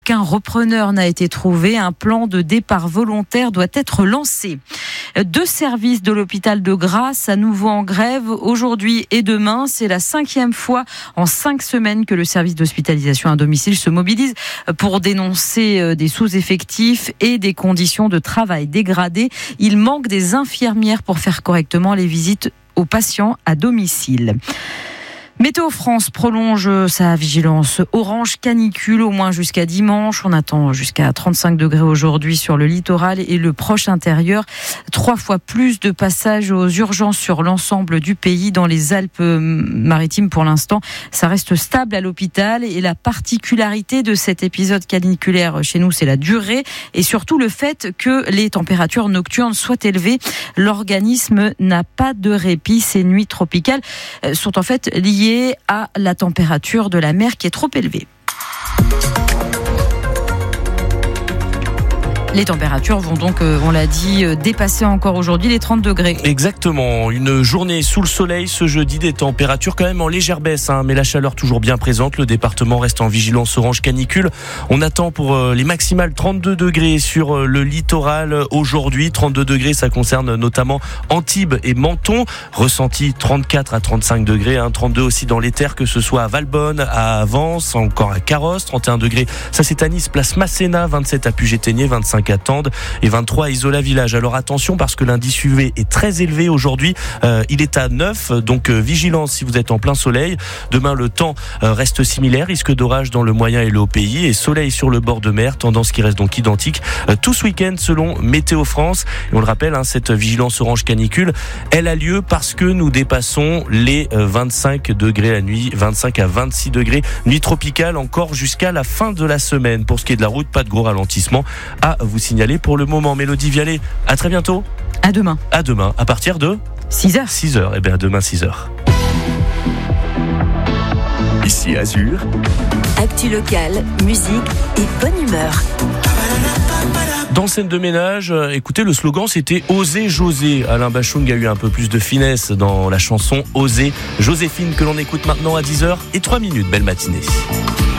Qu'un repreneur n'a été trouvé, un plan de départ volontaire doit être lancé. 2 services de l'hôpital de Grasse à nouveau en grève aujourd'hui et demain. C'est la 5e fois en 5 semaines que le service d'hospitalisation à domicile se mobilise pour dénoncer des sous-effectifs et des conditions de travail dégradées. Il manque des infirmières pour faire correctement les visites aux patients à domicile. Météo France prolonge sa vigilance orange canicule au moins jusqu'à dimanche. On attend jusqu'à 35 degrés aujourd'hui sur le littoral et le proche intérieur. 3 fois plus de passages aux urgences sur l'ensemble du pays. Dans les Alpes-Maritimes, pour l'instant, ça reste stable à l'hôpital. Et la particularité de cet épisode caniculaire chez nous, c'est la durée et surtout le fait que les températures nocturnes soient élevées. L'organisme n'a pas de répit. Ces nuits tropicales sont en fait liées à la température de la mer qui est trop élevée. Les températures vont donc, on l'a dit, dépasser encore aujourd'hui les 30 degrés. Exactement. Une journée sous le soleil ce jeudi, des températures quand même en légère baisse, mais la chaleur toujours bien présente. Le département reste en vigilance orange canicule. On attend pour les maximales 32 degrés sur le littoral aujourd'hui. 32 degrés, ça concerne notamment Antibes et Menton. Ressenti 34 à 35 degrés, 32 aussi dans les terres, que ce soit à Valbonne, à Vence, encore à Carrosse. 31 degrés, ça c'est à Nice, place Masséna. 27 à Puget-Théniers, 25 à Tende et 23 à Isola Village. Alors attention parce que l'indice UV est très élevé aujourd'hui. Il est à 9, donc vigilance si vous êtes en plein soleil. Demain, le temps reste similaire. Risque d'orage dans le moyen et le haut pays et soleil sur le bord de mer. Tendance qui reste donc identique tout ce week-end selon Météo France. Et on le rappelle, cette vigilance orange canicule, elle a lieu parce que nous dépassons les 25 degrés la nuit, 25 à 26 degrés. Nuit tropicale encore jusqu'à la fin de la semaine. Pour ce qui est de la route, pas de gros ralentissement à vous signaler pour le moment. Mélodie Vialet, à très bientôt. À demain. À demain, à partir de 6h. 6h, eh bien à demain 6h. Ici Azur. Actu locale, musique et bonne humeur. Dans scène de ménage, écoutez, le slogan c'était Oser José. Alain Bachung a eu un peu plus de finesse dans la chanson Oser Joséphine que l'on écoute maintenant à 10h et 3 minutes. Belle matinée.